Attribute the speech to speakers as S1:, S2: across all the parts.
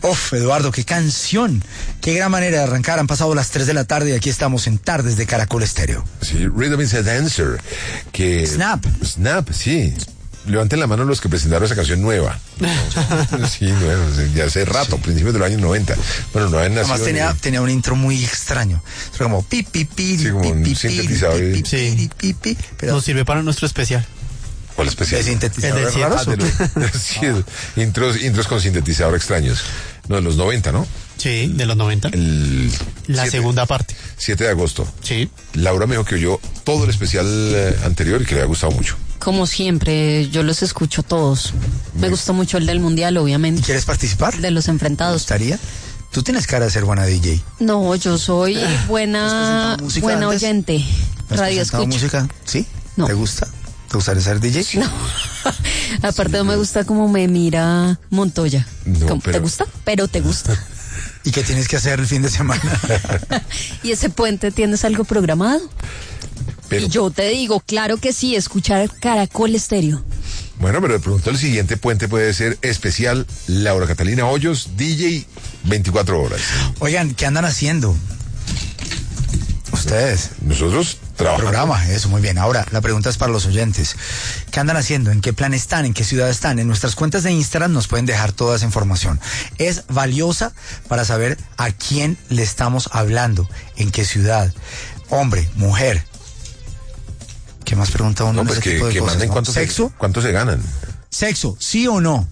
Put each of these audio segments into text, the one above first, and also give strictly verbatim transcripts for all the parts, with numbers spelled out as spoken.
S1: Uf, Eduardo, qué canción, qué gran manera de arrancar. Han pasado las tres de la tarde y aquí estamos en Tardes de Caracol Estéreo.
S2: Sí, Rhythm is a Dancer, que...
S1: Snap.
S2: Snap, sí. Levanten la mano los que presentaron esa canción nueva. Sí, nueva, ya hace rato, sí. Principios de los años noventa. Bueno, no habían nacido.
S1: Además tenía, ni... tenía un intro muy extraño. Era como pi, pi, pi,
S2: sí, como
S1: pi,
S2: un
S1: pi,
S2: sintetizador.
S1: Pi, pi,
S3: sí.
S1: pi, pi, pi, pero...
S3: Nos sirve para nuestro especial.
S2: ¿Cuál especial?
S1: ¿De sintetizador raros?
S2: Ah, los, sí, intros, intros con sintetizador extraños. No, de los noventa, ¿no?
S3: Sí, de los noventa.
S2: El
S3: la
S2: siete,
S3: segunda parte.
S2: siete de agosto.
S3: Sí.
S2: Laura me dijo que oyó todo el especial eh, anterior y que le había gustado mucho.
S4: Como siempre, yo los escucho todos. Me gustó mucho el del Mundial, obviamente.
S1: ¿Quieres participar?
S4: De los enfrentados.
S1: ¿Te gustaría? Tú tienes cara de ser buena D J.
S4: No, yo soy buena buena
S1: antes?
S4: oyente.
S1: ¿Has
S4: Radio escucho.
S1: música? ¿Sí?
S4: No.
S1: ¿Te gusta? ¿Te gustaría ser D J?
S4: No. Aparte sí, no me gusta como me mira Montoya.
S2: No, pero...
S4: ¿Te gusta? Pero te gusta.
S1: ¿Y qué tienes que hacer el fin de semana?
S4: ¿Y ese puente tienes algo programado?
S2: Pero...
S4: Y yo te digo, claro que sí, escuchar Caracol Estéreo.
S2: Bueno, pero de pronto el siguiente puente puede ser especial Laura Catalina Hoyos, D J veinticuatro horas.
S1: Oigan, ¿qué andan haciendo? Ustedes.
S2: Nosotros trabajamos.
S1: Programa, eso, muy bien. Ahora, la pregunta es para los oyentes. ¿Qué andan haciendo? ¿En qué plan están? ¿En qué ciudad están? En nuestras cuentas de Instagram nos pueden dejar toda esa información. Es valiosa para saber a quién le estamos hablando, en qué ciudad. Hombre, mujer. ¿Qué más pregunta uno?
S2: No, pues que,
S1: tipo de
S2: que
S1: cosas,
S2: manden
S1: ¿no?
S2: cuánto
S1: ¿Sexo?
S2: Se, cuánto se ganan.
S1: ¿Sexo? ¿Sí o no?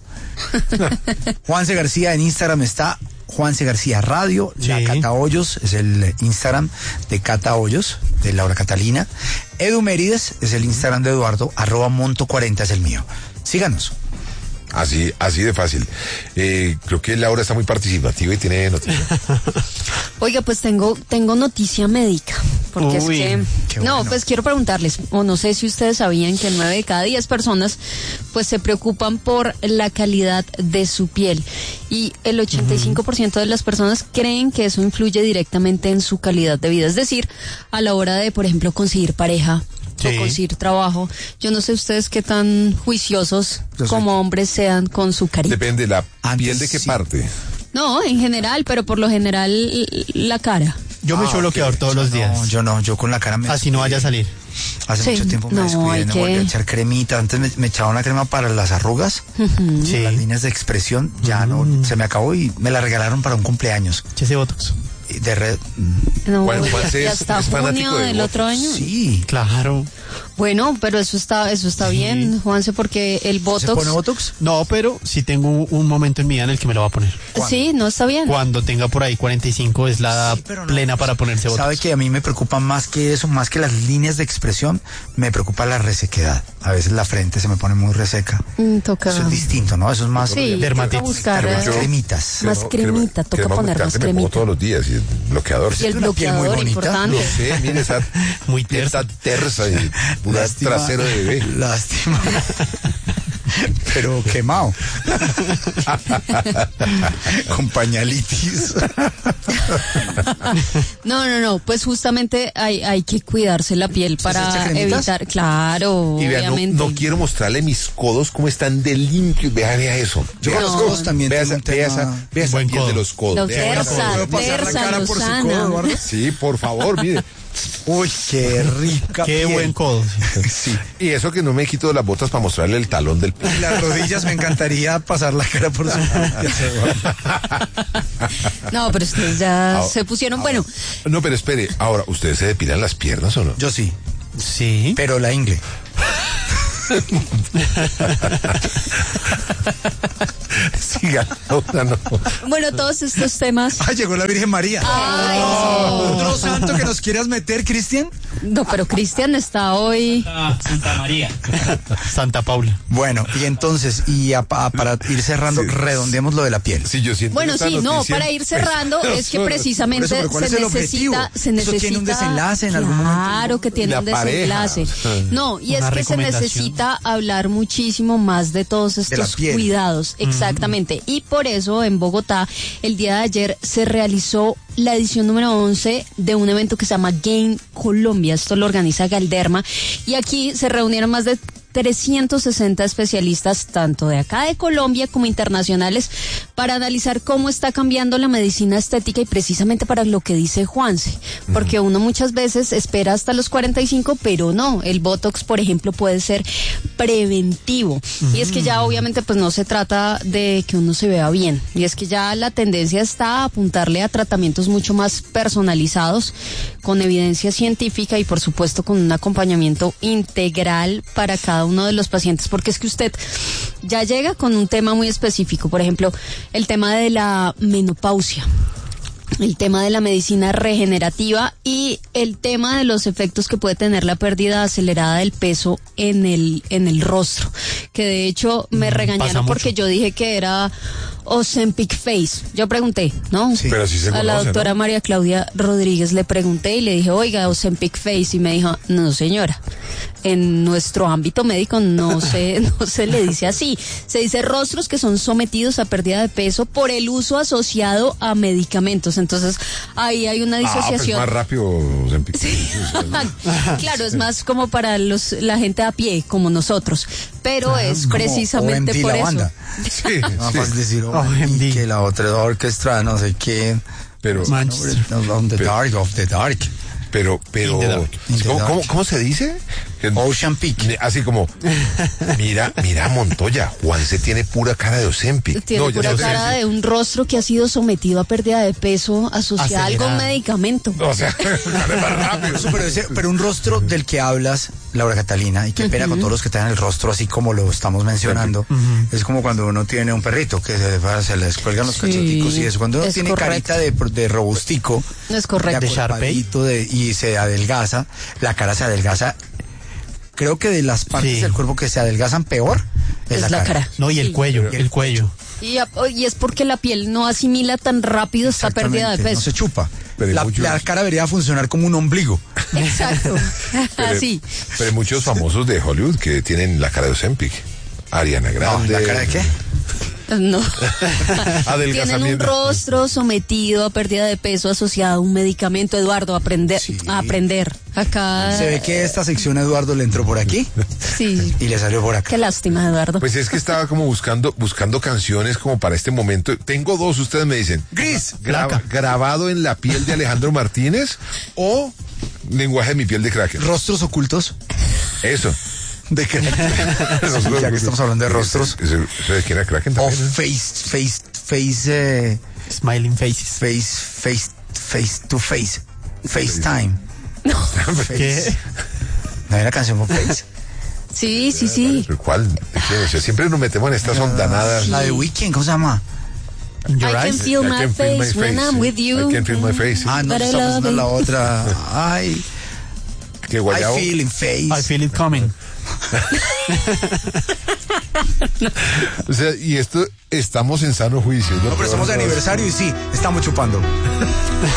S1: Juanse García en Instagram está... Juanse García Radio, sí. La Cata Hoyos es el Instagram de Cata Hoyos, de Laura Catalina. Edu Mérides es el Instagram de Eduardo, arroba Monto cuarenta es el mío. Síganos.
S2: Así, así de fácil. Eh, creo que Laura está muy participativa y tiene noticias.
S4: Oiga, pues tengo, tengo noticia médica. Porque Uy, es que, no, bueno. Pues quiero preguntarles, o no sé si ustedes sabían que nueve de cada diez personas, pues se preocupan por la calidad de su piel. Y el ochenta y cinco por ciento de las personas creen que eso influye directamente en su calidad de vida. Es decir, a la hora de, por ejemplo, conseguir pareja, sí. O conseguir trabajo. Yo no sé ustedes qué tan juiciosos Yo como sé. hombres sean con su carita.
S2: Depende, ¿la
S1: Antes,
S2: piel de qué
S1: sí.
S2: parte?
S4: No, en general, pero por lo general la cara.
S3: Yo me ah, echo bloqueador okay. todos
S1: yo
S3: los días.
S1: No, yo no, yo con la cara me...
S3: Así no vaya a salir.
S1: Hace sí. mucho tiempo me
S4: no,
S1: descuidé, me
S4: que...
S1: volví a echar cremita. Antes me, me echaba una crema para las arrugas, uh-huh. sí. Las líneas de expresión, ya uh-huh. no, se me acabó y me la regalaron para un cumpleaños.
S3: Ese Botox.
S1: De red.
S4: No,
S2: bueno,
S4: ya,
S2: es,
S4: ya está
S2: es
S4: junio del
S2: de
S4: otro año.
S1: Sí,
S3: claro.
S4: Bueno, pero eso está, eso está sí. bien, Juanse, porque el Botox.
S1: ¿Se pone Botox?
S3: No, pero sí tengo un momento en mi vida en el que me lo va a poner.
S4: ¿Cuándo? Sí, no está bien.
S3: Cuando tenga por ahí cuarenta y cinco es la sí, no, plena para ponerse Botox.
S1: Sabe que a mí me preocupa más que eso, más que las líneas de expresión, me preocupa la resequedad. A veces la frente se me pone muy reseca.
S4: Mm, toca.
S1: Eso es distinto, ¿no? Eso es más
S4: sí,
S3: dermatitis.
S4: Buscar
S1: más cremitas.
S4: Más cremita,
S2: crema,
S4: toca
S2: crema
S4: poner más cremita.
S2: todos los días y el bloqueador.
S4: Y el bloqueador importante.
S2: No sé, mire, esa
S3: muy tersa.
S2: Está tersa y pura trasero de bebé.
S1: Lástima. Pero quemado. Con pañalitis.
S4: No, no, no. Pues justamente hay, hay que cuidarse la piel para evitar. Claro,
S2: y vea,
S4: obviamente.
S2: No, no quiero mostrarle mis codos cómo están de limpios. Vea, vea eso.
S1: Yo
S2: no.
S1: los codos también.
S2: Vea esa, vea esa, vea esa piel
S3: codo.
S2: de los codos.
S4: Lo tersa, tersa, Lozana.
S2: Sí, por favor, mire.
S1: Uy, qué rica
S3: Qué
S1: piel.
S3: buen codo.
S2: Sí. Y eso que no me quito de las botas para mostrarle el talón del pie.
S1: Y las rodillas me encantaría pasar la cara por su
S4: No, pero ustedes ya
S2: ahora,
S4: se pusieron,
S2: ahora,
S4: bueno.
S2: No, pero espere, ahora, ¿ustedes se depilan las piernas o no?
S1: Yo sí.
S3: Sí.
S1: Pero la ingle.
S2: Siga, otra no.
S4: Bueno, todos estos temas.
S1: Ah, llegó la Virgen María.
S4: Ay,
S1: oh, ¿otro santo que nos quieras meter, Cristian?
S4: No, pero Cristian está hoy.
S3: Ah, Santa María. Santa Paula.
S1: Bueno, y entonces, y a, a, para ir cerrando, sí. redondeemos lo de la piel.
S2: Sí, yo siento
S4: bueno, sí,
S2: noticia,
S4: no, para ir cerrando pues, es que precisamente eso,
S1: ¿cuál
S4: se
S1: es el
S4: necesita,
S1: objetivo?
S4: se necesita.
S1: Eso tiene un desenlace en algún momento.
S4: Claro que tiene
S2: la
S4: un desenlace.
S2: Pareja.
S4: No, y es que se necesita hablar muchísimo más de todos estos
S1: de
S4: cuidados, exactamente. Mm. Y por eso en Bogotá, el día de ayer se realizó la edición número once de un evento que se llama Gain Colombia. Esto lo organiza Galderma y aquí se reunieron más de trescientos sesenta especialistas, tanto de acá de Colombia como internacionales, para analizar cómo está cambiando la medicina estética y precisamente para lo que dice Juanse, porque uno muchas veces espera hasta los cuarenta y cinco, pero no, el Botox, por ejemplo, puede ser preventivo. Y es que ya obviamente pues no se trata de que uno se vea bien, y es que ya la tendencia está a apuntarle a tratamientos mucho más personalizados, con evidencia científica y por supuesto con un acompañamiento integral para cada uno de los pacientes, porque es que usted ya llega con un tema muy específico, por ejemplo, el tema de la menopausia, el tema de la medicina regenerativa y el tema de los efectos que puede tener la pérdida acelerada del peso en el en el rostro, que de hecho me regañaron porque yo dije que era Ozempic Face. Yo pregunté, ¿no?
S2: Sí. Pero sí se
S4: a
S2: conoce,
S4: la doctora
S2: ¿no?
S4: María Claudia Rodríguez le pregunté y le dije, oiga, Ozempic Face, y me dijo, no señora, en nuestro ámbito médico no se, no se le dice así, se dice rostros que son sometidos a pérdida de peso por el uso asociado a medicamentos. Entonces ahí hay una disociación.
S2: Ah, pues más rápido Ozempic.
S4: Sí. Claro, es más como para los la gente a pie como nosotros, pero ah, es precisamente
S1: O M D,
S4: por
S1: la
S4: eso.
S1: Banda.
S2: Sí,
S1: no
S2: sí.
S1: más decir O M D, que la otra orquestra, no sé qué.
S2: Pero
S1: on the
S2: pero,
S1: dark of the dark.
S2: Pero, pero, ¿cómo, ¿cómo, ¿cómo se dice?
S1: Ocean Peak.
S2: Así como, mira, mira Montoya, Juanse tiene pura cara de Ozempic.
S4: Tiene
S2: no,
S4: pura
S2: no
S4: cara
S2: sé.
S4: de un rostro que ha sido sometido a pérdida de peso asociada a algún medicamento.
S2: O sea, más rápido.
S1: Pero, ese, pero un rostro del que hablas, Laura Catalina, y qué pena uh-huh. con todos los que tengan el rostro así como lo estamos mencionando, uh-huh. es como cuando uno tiene un perrito que se, se les cuelgan los sí, cacheticos y eso. Cuando uno tiene correcto. carita de, de robustico,
S4: es correcto.
S1: De
S3: Sharpay.
S1: De, y se adelgaza, la cara se adelgaza. Creo que de las partes sí. del cuerpo que se adelgazan peor es,
S4: es
S1: la,
S4: la
S1: cara.
S4: cara.
S3: No, y el
S4: sí.
S3: cuello, el, el cuello.
S4: Y, y es porque la piel no asimila tan rápido esta pérdida de peso.
S1: No se chupa. La, la cara debería funcionar como un ombligo.
S4: Exacto. Así.
S2: Pero, pero hay muchos famosos de Hollywood que tienen la cara de Ozempic. Ariana Grande.
S1: No, ¿la cara de qué?
S4: No. Tienen un rostro sometido a pérdida de peso asociado a un medicamento. Eduardo, aprender, sí. a aprender. Acá.
S1: Se ve que esta sección Eduardo le entró por aquí.
S4: Sí.
S1: Y le salió por acá.
S4: Qué lástima, Eduardo.
S2: Pues es que estaba como buscando, buscando canciones como para este momento. Tengo dos, ustedes me dicen.
S1: Gris.
S2: Graba, grabado en la piel de Alejandro Martínez o Lenguaje de mi piel de Kraken.
S1: Rostros ocultos.
S2: Eso.
S1: De que, sí, ya que estamos hablando de rostros.
S2: ¿Eso, eso de quién era Kraken también?
S1: O
S2: ¿no?
S1: face, face, face, eh,
S3: Smiling faces.
S1: Face, face, face to face. FaceTime.
S4: No.
S1: Face. ¿Qué? ¿No hay una canción con Face?
S4: Sí, sí, sí.
S2: ¿Pero cuál? O sea, siempre nos metemos en estas ondanadas.
S1: Sí. La de Weekend, ¿cómo se llama?
S4: I can feel my face, feel my face when I'm with you.
S2: I can feel my face.
S1: Ah, no, estamos viendo la otra. Ay.
S2: ¿Qué guayabo?
S1: I feel in face.
S3: I feel it coming.
S2: O sea, y esto, estamos en sano juicio.
S1: No, pero estamos de aniversario y sí, estamos chupando.